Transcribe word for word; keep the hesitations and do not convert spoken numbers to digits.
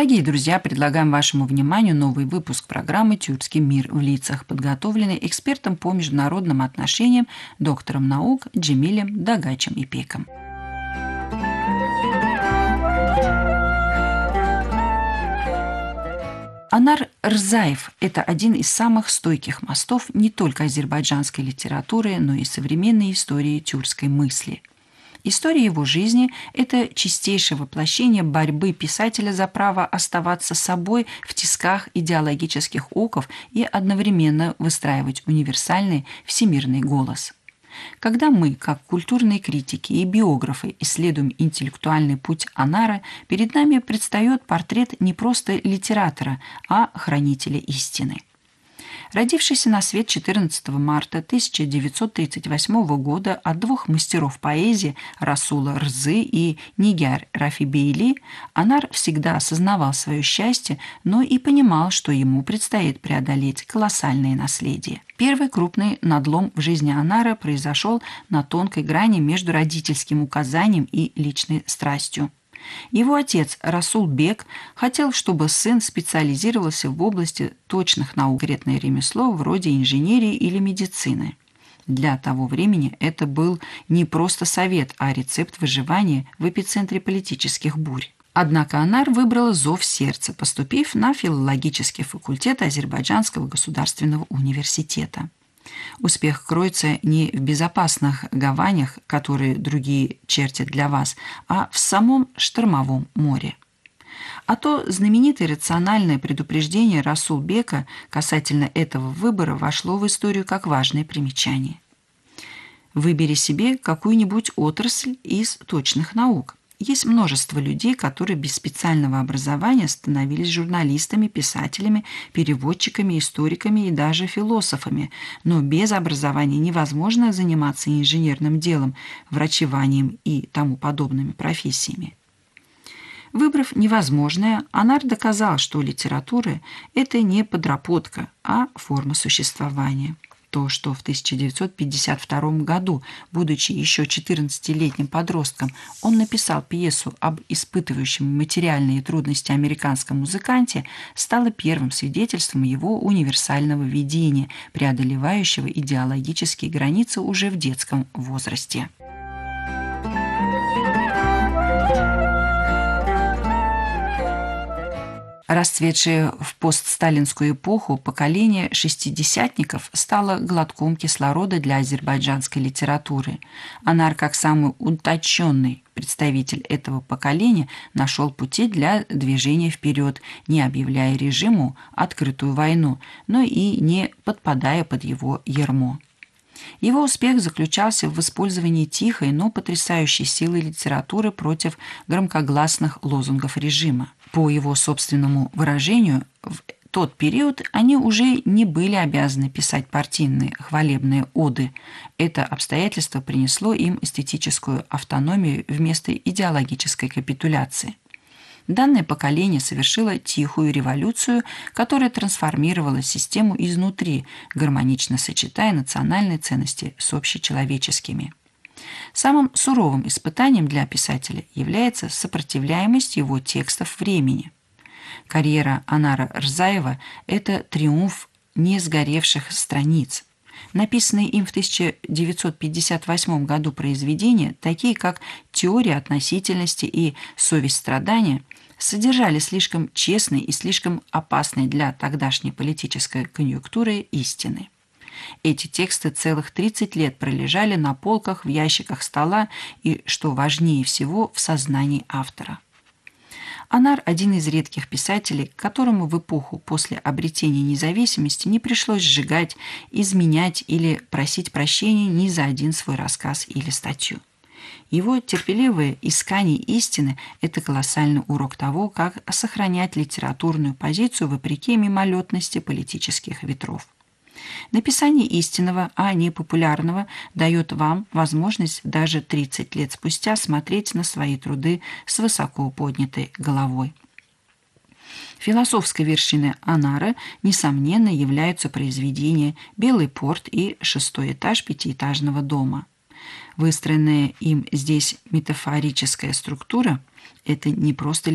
Дорогие друзья, предлагаем вашему вниманию новый выпуск программы «Тюркский мир в лицах», подготовленный экспертом по международным отношениям, доктором наук Джемилем Дагачем Ипеком. Анар Рзаев – это один из самых стойких мостов не только азербайджанской литературы, но и современной истории тюркской мысли. История его жизни – это чистейшее воплощение борьбы писателя за право оставаться собой в тисках идеологических оков и одновременно выстраивать универсальный всемирный голос. Когда мы, как культурные критики и биографы, исследуем интеллектуальный путь Анара, перед нами предстает портрет не просто литератора, а хранителя истины. Родившийся на свет четырнадцатого марта тысяча девятьсот тридцать восьмого года от двух мастеров поэзии Расула Рзы и Нигяр Рафи-Бейли, Анар всегда осознавал свое счастье, но и понимал, что ему предстоит преодолеть колоссальное наследие. Первый крупный надлом в жизни Анара произошел на тонкой грани между родительским указанием и личной страстью. Его отец Расул Бек хотел, чтобы сын специализировался в области точных наук, конкретное ремесло вроде инженерии или медицины. Для того времени это был не просто совет, а рецепт выживания в эпицентре политических бурь. Однако Анар выбрал зов сердца, поступив на филологический факультет Азербайджанского государственного университета. Успех кроется не в безопасных гаванях, которые другие чертят для вас, а в самом штормовом море. А то знаменитое рациональное предупреждение Расул Бека касательно этого выбора вошло в историю как важное примечание. Выбери себе какую-нибудь отрасль из точных наук. Есть множество людей, которые без специального образования становились журналистами, писателями, переводчиками, историками и даже философами. Но без образования невозможно заниматься инженерным делом, врачеванием и тому подобными профессиями. Выбрав невозможное, Анар доказал, что литература – это не подработка, а форма существования. То, что в тысяча девятьсот пятьдесят втором году, будучи еще четырнадцатилетним подростком, он написал пьесу об испытывающем материальные трудности американском музыканте, стало первым свидетельством его универсального видения, преодолевающего идеологические границы уже в детском возрасте. Расцветшее в постсталинскую эпоху поколение шестидесятников стало глотком кислорода для азербайджанской литературы. Анар, как самый утонченный представитель этого поколения, нашел пути для движения вперед, не объявляя режиму открытую войну, но и не подпадая под его ярмо. Его успех заключался в использовании тихой, но потрясающей силы литературы против громкогласных лозунгов режима. По его собственному выражению, в тот период они уже не были обязаны писать партийные хвалебные оды. Это обстоятельство принесло им эстетическую автономию вместо идеологической капитуляции. Данное поколение совершило тихую революцию, которая трансформировала систему изнутри, гармонично сочетая национальные ценности с общечеловеческими. Самым суровым испытанием для писателя является сопротивляемость его текстов времени. Карьера Анара Рзаева – это триумф не сгоревших страниц. Написанные им в тысяча девятьсот пятьдесят восьмом году произведения, такие как «Теория относительности» и «Совесть страдания», содержали слишком честные и слишком опасные для тогдашней политической конъюнктуры истины. Эти тексты целых тридцать лет пролежали на полках, в ящиках стола и, что важнее всего, в сознании автора. Анар – один из редких писателей, которому в эпоху после обретения независимости не пришлось сжигать, изменять или просить прощения ни за один свой рассказ или статью. Его терпеливое искание истины – это колоссальный урок того, как сохранять литературную позицию вопреки мимолетности политических ветров. Написание истинного, а не популярного, дает вам возможность даже тридцать лет спустя смотреть на свои труды с высоко поднятой головой. Философской вершиной Анара, несомненно, являются произведения «Белый порт» и «Шестой этаж пятиэтажного дома». Выстроенная им здесь метафорическая структура – это не просто